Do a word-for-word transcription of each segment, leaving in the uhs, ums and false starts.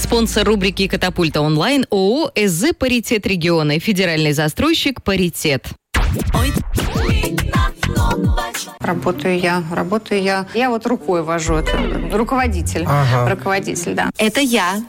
Спонсор рубрики «Катапульта онлайн» ООО «СЗ Паритет Регионы». Федеральный застройщик «Паритет». Работаю я, работаю я. Я вот рукой вожу. Это руководитель. Ага. Руководитель, да. Это я.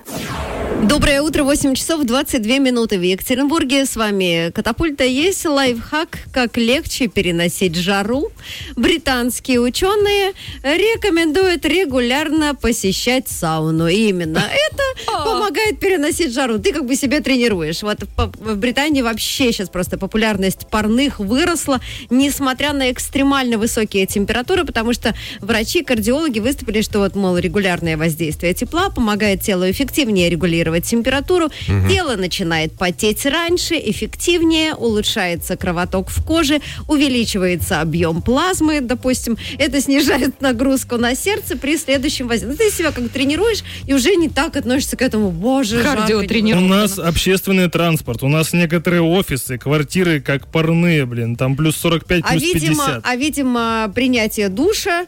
Доброе утро, восемь часов двадцать две минуты в Екатеринбурге. С вами «Катапульта». Есть лайфхак, как легче переносить жару. Британские ученые рекомендуют регулярно посещать сауну. И именно это помогает переносить жару. Ты как бы себя тренируешь. Вот в Британии вообще сейчас просто популярность парных выросла, несмотря на экстремально высокие температуры, потому что врачи, кардиологи выступили, что вот, мол, регулярное воздействие тепла помогает телу эффективнее регулировать температуру, угу. Тело начинает потеть раньше, эффективнее, улучшается кровоток в коже, увеличивается объем плазмы, допустим, это снижает нагрузку на сердце при следующем воздействии. Ну, ты себя как тренируешь и уже не так относишься к этому, боже, кардиотренировка. У нас общественный транспорт, у нас некоторые офисы, квартиры как парные, блин, там плюс сорок пять, плюс а видимо, пятьдесят. А, видимо, принятие душа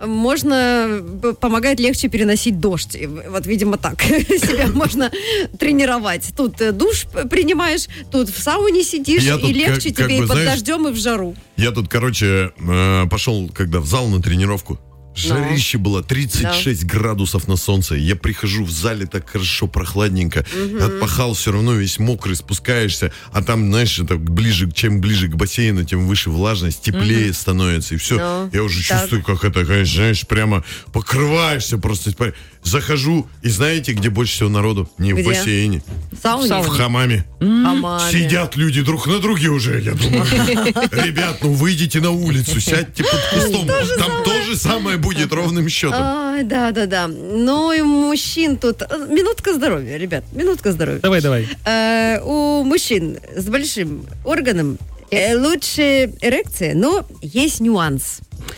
можно, помогает легче переносить дождь. Вот, видимо, так себя можно тренировать. Тут душ принимаешь, тут в сауне сидишь, я и легче как, тебе как бы, и под знаешь, дождем, и в жару. Я тут, короче, э, пошел, когда в зал на тренировку. Жарище no. было, тридцать шесть no. градусов на солнце. Я прихожу в зале, так хорошо, прохладненько. Mm-hmm. Отпахал, все равно весь мокрый, спускаешься. А там, знаешь, это ближе, чем ближе к бассейну, тем выше влажность, теплее mm-hmm. становится. И все. No. Я уже так. чувствую, как это, конечно, знаешь, прямо покрываешься просто. Захожу, и знаете, где больше всего народу? Не где? В бассейне. В сауне? В хамаме. Mm-hmm. Сидят люди друг на друге уже, я думаю. Ребят, ну выйдите на улицу, сядьте под кустом. Там то же самое будет ровным счетом. А, да, да, да. Ну и мужчин тут... Минутка здоровья, ребят, минутка здоровья. Давай, давай. Э, у мужчин с большим органом э, лучше эрекция, но есть нюанс.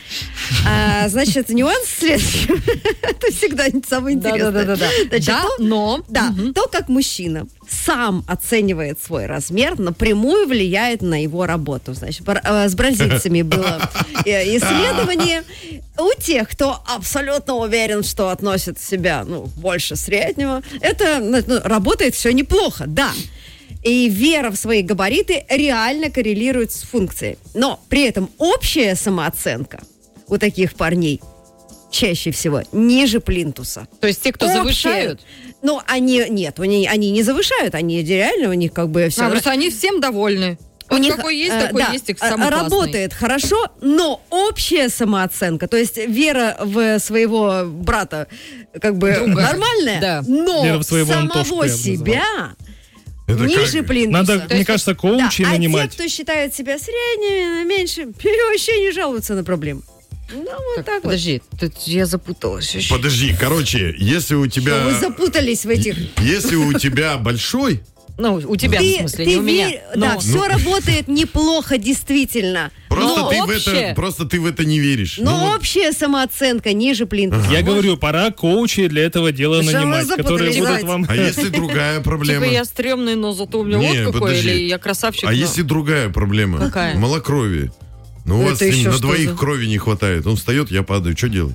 А, значит, нюанс следующий. Это всегда самое интересное. Да, да, да, да. Значит, да, то, но... Да, угу. то, как мужчина сам оценивает свой размер, напрямую влияет на его работу. Значит, с бразильцами было исследование. У тех, кто абсолютно уверен, что относит себя, ну, больше среднего, это ну, работает все неплохо, да. И вера в свои габариты реально коррелирует с функцией. Но при этом общая самооценка у таких парней чаще всего ниже плинтуса. То есть те, кто общая, завышают? Ну, они, нет, они, они не завышают, они реально, у них как бы все... А, просто они всем довольны. У вот них какой есть, э, такой да, есть, и самый работает классный. Хорошо, но общая самооценка, то есть вера в своего брата как бы Друга. Нормальная, да. Но самого себя... Это ниже как? Плинтуса. Надо, то мне есть, кажется, коучей да, нанимать. А те, кто считает себя средними, меньше, вообще не жалуются на проблемы. Ну, вот так, так подожди, вот. Тут я запуталась. Подожди, короче, если у тебя... Что вы запутались в этих... Если у тебя большой... Ну, у тебя, ты, в смысле, ты не у меня. Верь, да, ну, все работает неплохо, действительно. Просто но ты, общее, в это, просто ты в это не веришь. Но ну, общая самооценка ниже плинтуса. Я вот. говорю, пора коучей для этого дела Что нанимать, которые будут вам... А если другая проблема? Типа я стрёмный, но зато у меня не, вот какой, подожди. или я красавчик. А но... если другая проблема? Какая? Малокровие. Ну, у вас с ним на двоих за... крови не хватает. Он встает, я падаю. Что делать?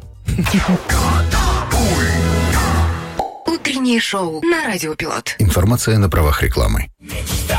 Утреннее шоу на Радио Пилот. Информация на правах рекламы.